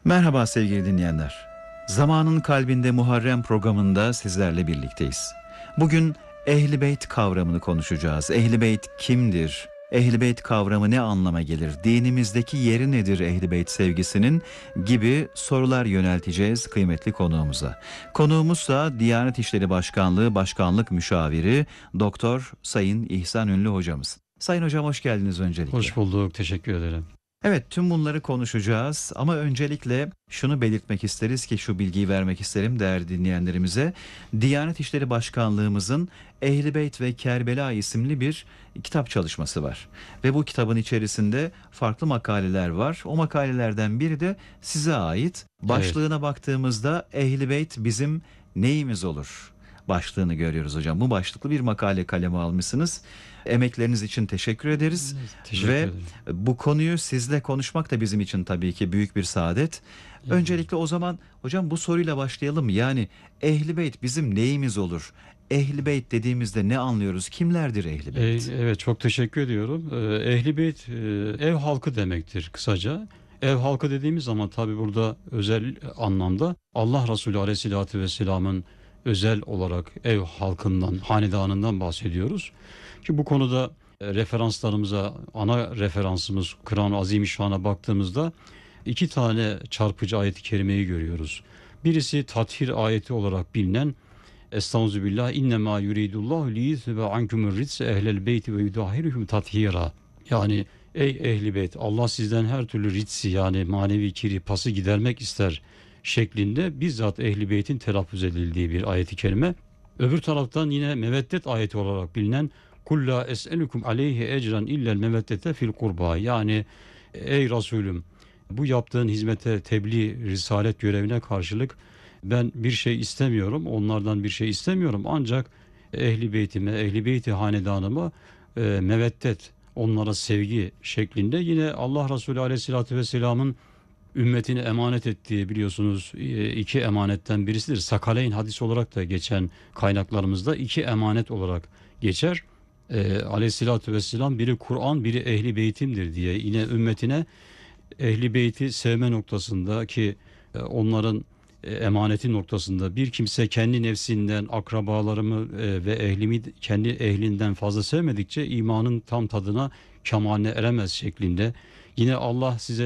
Merhaba sevgili dinleyenler. Zamanın Kalbinde Muharrem programında sizlerle birlikteyiz. Bugün Ehl-i Beyt kavramını konuşacağız. Ehl-i Beyt kimdir? Ehl-i Beyt kavramı ne anlama gelir? Dinimizdeki yeri nedir Ehl-i Beyt sevgisinin? Gibi sorular yönelteceğiz kıymetli konuğumuza. Konuğumuzsa Diyanet İşleri Başkanlığı Başkanlık Müşaviri Doktor Sayın İhsan Ünlü hocamız. Sayın hocam hoş geldiniz öncelikle. Hoş bulduk, teşekkür ederim. Evet, tüm bunları konuşacağız ama öncelikle şunu belirtmek isteriz ki şu bilgiyi vermek isterim değerli dinleyenlerimize. Diyanet İşleri Başkanlığımızın Ehl-i Beyt ve Kerbela isimli bir kitap çalışması var. Ve bu kitabın içerisinde farklı makaleler var. O makalelerden biri de size ait. Başlığına baktığımızda Ehl-i Beyt bizim neyimiz olur başlığını görüyoruz hocam. Bu başlıklı bir makale kaleme almışsınız. Emekleriniz için teşekkür ederiz. Teşekkür Ve ederim. bu konuyu sizle konuşmak da bizim için tabii ki büyük bir saadet. Öncelikle o zaman hocam bu soruyla başlayalım. Yani Ehl-i Beyt bizim neyimiz olur? Ehl-i Beyt dediğimizde ne anlıyoruz? Kimlerdir Ehl-i Beyt? Evet, çok teşekkür ediyorum. Ehl-i Beyt ev halkı demektir kısaca. Ev halkı dediğimiz zaman tabii burada özel anlamda Allah Resulü Aleyhisselatü Vesselam'ın özel olarak ev halkından, hanedanından bahsediyoruz. Ki bu konuda referanslarımıza, ana referansımız Kur'an-ı Azimüşşan'a baktığımızda iki tane çarpıcı ayet-i kerimeyi görüyoruz. Birisi tathir ayeti olarak bilinen Estağfirullah innemâ yuridullahu liyuzhibe ankumur ritse ehlel beyti ve yudahhiruhum tathira. Yani ey ehli beyt, Allah sizden her türlü ritsi yani manevi kiri pası gidermek ister şeklinde bizzat ehli beytin telaffuz edildiği bir ayet-i kerime. Öbür taraftan yine meveddet ayeti olarak bilinen kul la es'elukum aleyhi ecran illel meveddete fil kurba, yani ey Resulüm, bu yaptığın hizmete, tebliğ, risalet görevine karşılık ben bir şey istemiyorum, onlardan bir şey istemiyorum, ancak ehli beytime, ehli beyti hanedanıma meveddet, onlara sevgi şeklinde yine Allah Resulü Aleyhisselatü Vesselam'ın ümmetine emanet ettiği, biliyorsunuz, iki emanetten birisidir. Sakaleyn hadisi olarak da geçen kaynaklarımızda iki emanet olarak geçer. Aleyhisselatü Vesselam biri Kur'an, biri ehli beytimdir diye yine ümmetine ehli beyti sevme noktasında ki onların emaneti noktasında bir kimse kendi nefsinden, akrabalarımı ve ehlimi kendi ehlinden fazla sevmedikçe imanın tam tadına, kemaline eremez şeklinde. Yine Allah size